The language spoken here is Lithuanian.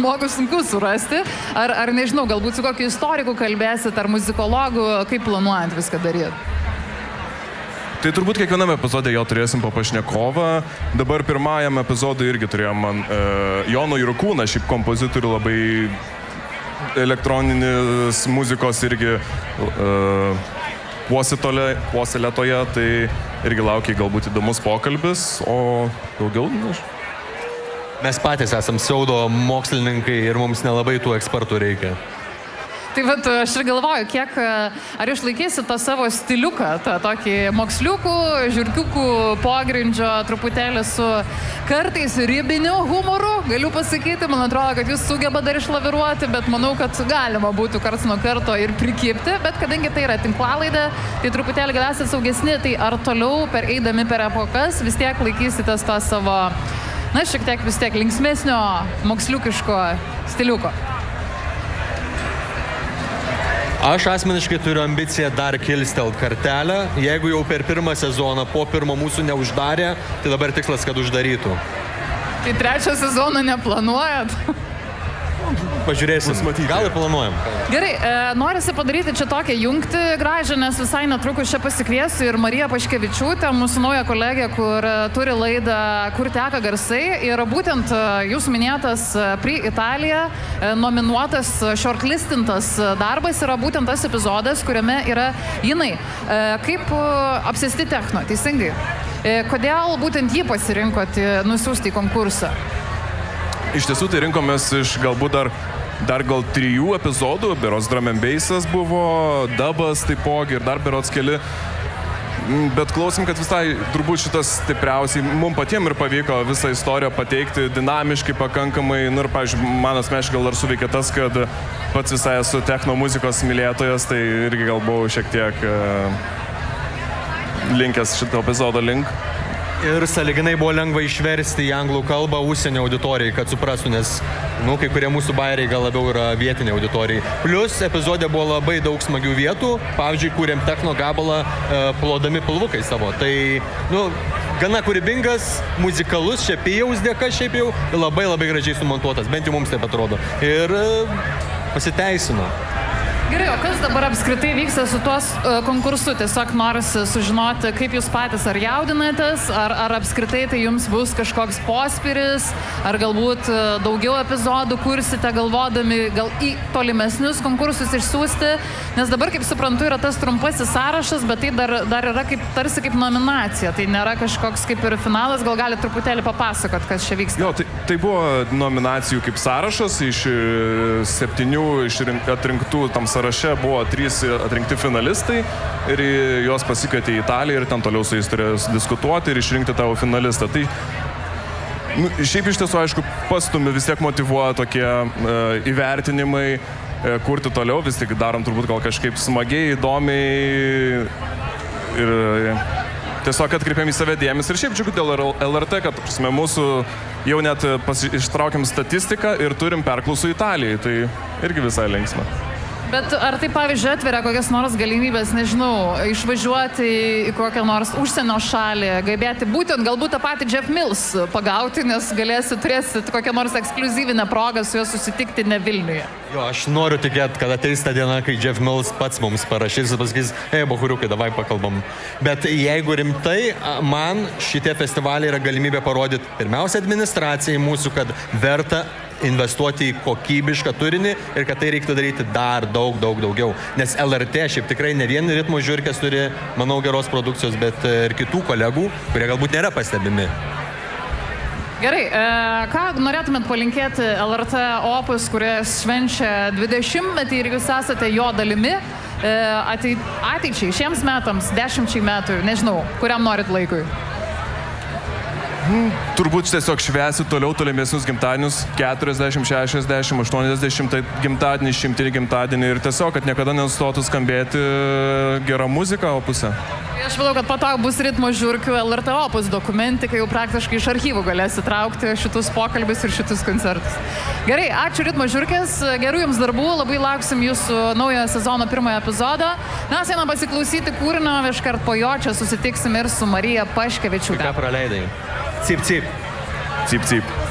žmogų sunku surasti. Ar nežinau, galbūt su kokiu istoriku kalbėsit, ar muzikologu, kaip planuojant viską daryti? Tai turbūt kiekviename epizode jo turėsim po pašnekovą. Dabar pirmajam epizodui irgi turėjom Jono Jurkūną, šiaip kompozitorių labai elektroninės muzikos irgi puoselėtoje, tai irgi laukia galbūt įdomus pokalbis, o daugiau, Mes patys esam pseudo mokslininkai ir mums nelabai tų ekspertų reikia. Tai vat, aš ir galvoju, ar išlaikysi tą savo stiliuką, tą tokį moksliukų, žiurkiukų pogrindžio truputėlį su kartais ribiniu humoru, galiu pasakyti, man atrodo, kad jūs sugeba dar išlaviruoti, bet manau, kad galima būtų karts nuo karto ir prikipti, bet kadangi tai yra tinklalaidė, tai truputėlį gal esate saugesni, tai ar toliau eidami per epokas vis tiek laikysitės tą savo, šiek tiek vis tiek linksmesnio moksliukiško stiliuko? Aš asmeniškai turiu ambiciją dar kilstelt kartelę. Jeigu jau per pirmą sezoną, po pirmo mūsų neuždarė, tai dabar tikslas, kad uždarytų. Tai trečio sezono neplanuojat? Pažiūrėsim, gal ir planuojam. Gerai, norisi padaryti čia tokią jungtį gražią, nes visai netrukus čia pasikviesiu ir Mariją Paškevičiūtę, mūsų naują kolegę, kur turi laidą Kur teka garsai. Ir būtent jūsų minėtas Pri Italija nominuotas, shortlistintas darbas yra būtent tas epizodas, kuriame yra jinai. Kaip apsėsti techno, teisingai? Kodėl būtent jį pasirinkot nusiųsti į konkursą? Iš tiesų tai rinkomės iš galbūt dar gal 3 epizodų, berods Drum and Bassas buvo, Dubas taipogi ir dar berods keli. Bet klausim, kad visai turbūt šitas stipriausiai mums patiems ir pavyko visą istoriją pateikti dinamiškai pakankamai. Ir, pavyzdžiui, man asmeniškai gal dar suveikė tas, kad pats visai esu techno muzikos mylėtojas, tai irgi gal buvau šiek tiek linkęs šito epizodo link. Ir sąlyginai buvo lengva išversti į anglų kalbą užsienio auditorijai, kad suprastų, nes, kai kurie mūsų bairiai gal labiau yra vietiniai auditorijai. Plus, epizode buvo labai daug smagių vietų, pavyzdžiui, kūrėm techno gabalą plodami pilvukai savo. Tai, gana kūrybingas, muzikalus, Šepijaus dėka šiaip jau, labai labai gražiai sumontuotas, bent jau mums taip atrodo. Ir pasiteisino. Gerai, o kas dabar apskritai vyksta su tuos konkursu? Tiesiog norisi sužinoti, kaip jūs patys ar jaudinatės, ar apskritai tai jums bus kažkoks pospiris, ar galbūt daugiau epizodų kursite galvodami gal į tolimesnius konkursus išsiųsti, nes dabar, kaip suprantu, yra tas trumpasis sąrašas, bet tai dar yra tarsi kaip nominacija, tai nėra kažkoks kaip ir finalas, gal gali truputėlį papasakot, kas čia vyksta. Jo, tai buvo nominacijų kaip sąrašas, iš 7 atrinktų tam sąraše buvo 3 atrinkti finalistai ir juos pasikvietė į Italiją ir ten toliau su jais turėjo diskutuoti ir išrinkti tavo finalistą. Tai šiaip iš tiesų, aišku, pastumi vis tiek motyvuoja tokie įvertinimai kurti toliau, vis tik darom turbūt gal kažkaip smagiai, įdomiai ir tiesiog atkreipiam į save dėmesį. Ir šiaip džiugu dėl LRT, kad mūsų jau net ištraukiam statistiką ir turim perklausų Italijai, tai irgi visai linksma. Bet ar tai, pavyzdžiui, atveria kokias nors galimybės, nežinau, išvažiuoti į kokią nors užsienio šalį, gaibėti būtent galbūt tą patį Jeff Mills pagauti, nes turėsit kokią nors ekskliuzyvinę progą su juo susitikti ne Vilniuje? Jo, aš noriu tikėti, kad ateis ta diena, kai Jeff Mills pats mums parašys ir pasakys, bahuriukai, davai pakalbam. Bet jeigu rimtai, man šitie festivaliai yra galimybė parodyti pirmiausia administracijai mūsų, kad verta investuoti į kokybišką turinį ir kad tai reiktų daryti dar daugiau. Nes LRT šiaip tikrai ne vien ritmo žiurkės turi, manau, geros produkcijos, bet ir kitų kolegų, kurie galbūt nėra pastebimi. Gerai, ką norėtumėt palinkėti LRT Opus, kuris švenčia 20-metį ir jūs esate jo dalimi ateičiai, šiems metams, 10 metų, nežinau, kuriam norit laikui? Turbūt tiesiog švęsiu toliau tolimesnius gimtadienius, 40, 60, 80 gimtadienį, 100 gimtadienį ir tiesiog, kad niekada nenustotų skambėti gera muzika Opuse. Aš manau, kad po to bus ritmo žiurkių LRT Opus dokumentika, jau praktiškai iš archyvų galėsi traukti šitus pokalbius ir šitus koncertus. Gerai, ačiū ritmo žiurkės, gerų jums darbų, labai lauksim jūsų naujojo sezono 1 epizodo. Mes einam pasiklausyti kūrinio, iškart po jo čia susitiksim ir su Marija Paškevičiūte. Ką praleidai? Cip, cip. Cip, cip.